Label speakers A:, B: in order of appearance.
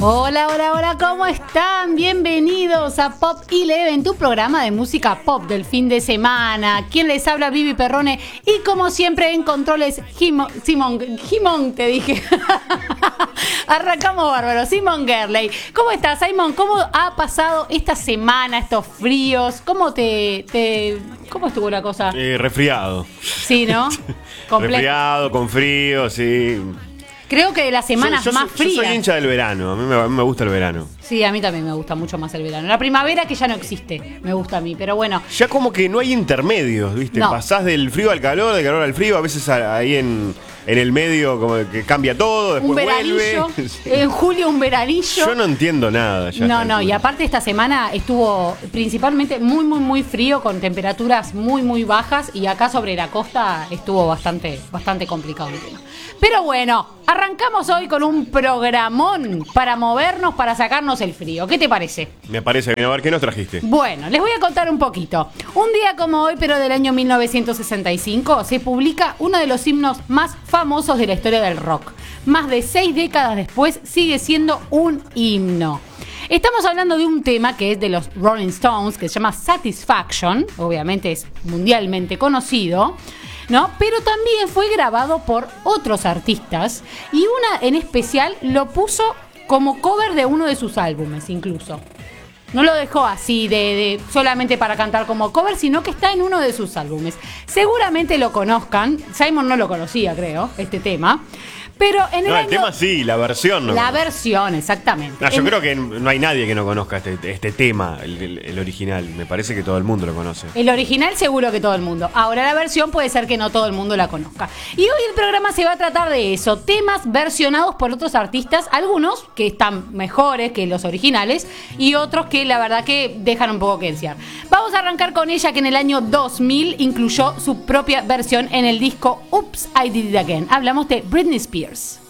A: Hola, hola, hola, ¿cómo están? Bienvenidos a Pop Eleven, tu programa de música pop del fin de semana. Quien les habla, Vivi Perrone, y como siempre en controles, Simón, te dije. Arrancamos bárbaro, Simón Gerley. ¿Cómo estás, Simón? ¿Cómo ha pasado esta semana, estos fríos? ¿Cómo cómo estuvo la cosa?
B: Resfriado.
A: Sí, ¿no?
B: Resfriado, con frío, sí.
A: Creo que de las semanas más frías.
B: Yo soy hincha del verano, a mí me gusta el verano.
A: Sí, a mí también me gusta mucho más el verano. La primavera, que ya no existe, me gusta a mí, pero bueno.
B: Ya como que no hay intermedios, ¿viste?
A: No.
B: Pasás del frío al calor, del calor al frío, a veces ahí en el medio como que cambia todo, después
A: un veranillo,
B: vuelve. Sí.
A: En julio un veranillo.
B: Yo no entiendo nada.
A: No, y aparte esta semana estuvo principalmente muy frío, con temperaturas muy bajas, y acá sobre la costa estuvo bastante complicado el tema. Pero bueno, arrancamos hoy con un programón para movernos, para sacarnos el frío. ¿Qué te parece?
B: Me parece bien. A ver, ¿qué nos trajiste?
A: Bueno, les voy a contar un poquito. Un día como hoy, pero del año 1965, se publica uno de los himnos más famosos de la historia del rock. Más de 6 décadas después, sigue siendo un himno. Estamos hablando de un tema que es de los Rolling Stones, que se llama Satisfaction. Obviamente es mundialmente conocido, ¿no? Pero también fue grabado por otros artistas, y una en especial lo puso como cover de uno de sus álbumes incluso. No lo dejó así de solamente para cantar como cover, sino que está en uno de sus álbumes. Seguramente lo conozcan. Simon no lo conocía, creo, este tema. Pero en el
B: tema sí, la versión no.
A: La versión, exactamente.
B: Yo creo que no hay nadie que no conozca este tema, el original. Me parece que todo el mundo lo conoce.
A: El original seguro que todo el mundo. Ahora la versión puede ser que no todo el mundo la conozca. Y hoy el programa se va a tratar de eso. Temas versionados por otros artistas. Algunos que están mejores que los originales, y otros que la verdad que dejan un poco que desear. Vamos a arrancar con ella, que en el año 2000 incluyó su propia versión en el disco Oops, I Did It Again. Hablamos de Britney Spears.